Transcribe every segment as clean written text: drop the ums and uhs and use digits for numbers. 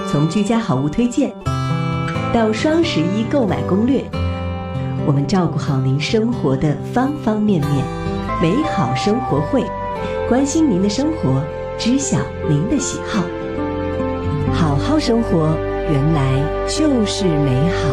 从居家好物推荐到双11购买攻略，我们照顾好您生活的方方面面。美好生活会，关心您的生活，知晓您的喜好。好好生活，原来就是美好。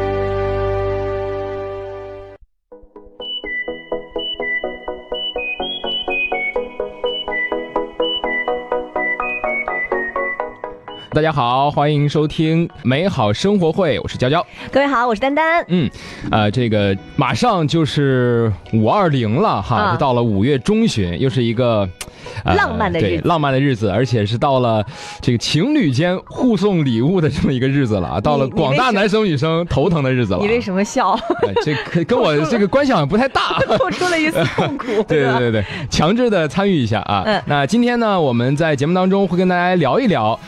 大家好，欢迎收听美好生活会，我是娇娇。 各位好，我是丹丹。 这个马上就是520了哈，就到了5月中旬，又是一个浪漫的日子， 对，浪漫的日子，而且是到了这个情侣间互送礼物的这么一个日子了，到了广大男生女生头疼的日子了。 你为什么笑？ 这跟我这个关系好像不太大， 透出了一丝痛苦。 对，强制的参与一下啊。那今天呢，我们在节目当中会跟大家聊一聊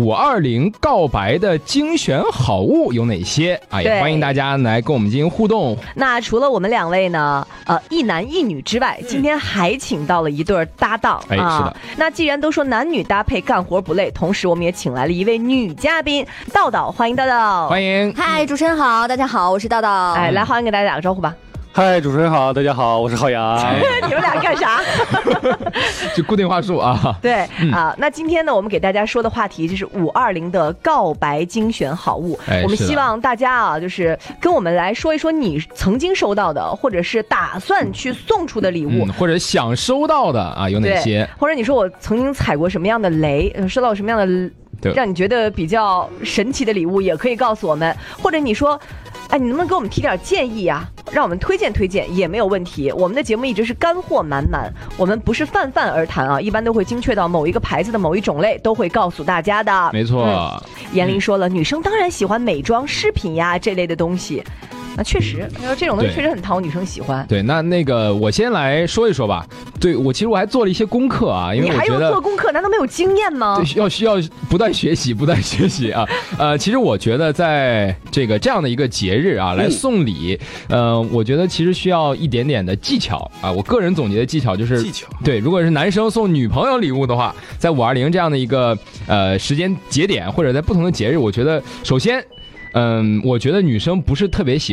520告白的精选好物有哪些啊？也欢迎大家来跟我们进行互动。 那除了我们两位呢，一男一女之外，今天还请到了一对搭档。 是的。 那既然都说男女搭配干活不累，同时我们也请来了一位女嘉宾，道道，欢迎道道。 欢迎。 嗨，主持人好，大家好，我是道道。 来，浩洋给大家打个招呼吧。 嗨，主持人好，大家好，我是浩洋。 你们俩干啥？ 就固定话术啊。 对那今天呢，我们给大家说的话题就是520的告白精选好物。我们希望大家就是跟我们来说一说你曾经收到的，或者是打算去送出的礼物， 或者想收到的有哪些？ 或者你说我曾经踩过什么样的雷，收到什么样的让你觉得比较神奇的礼物，也可以告诉我们。或者你说你能不能给我们提点建议啊，让我们推荐也没有问题。我们的节目一直是干货满满，我们不是泛泛而谈啊，一般都会精确到某一个牌子的某一种类，都会告诉大家的。 没错。 严玲说了，女生当然喜欢美妆饰品呀这类的东西。确实，这种东西确实很讨女生喜欢。 对，那个我先来说一说吧。对，其实我还做了一些功课啊，因为我觉得你还有做功课，难道没有经验吗？ 需要不断学习啊。其实我觉得在这样的一个节日啊，来送礼，我觉得其实需要一点点的技巧啊。我个人总结的技巧就是，对，如果是男生送女朋友礼物的话，在520这样的一个时间节点，或者在不同的节日，我觉得首先，我觉得女生不是特别喜欢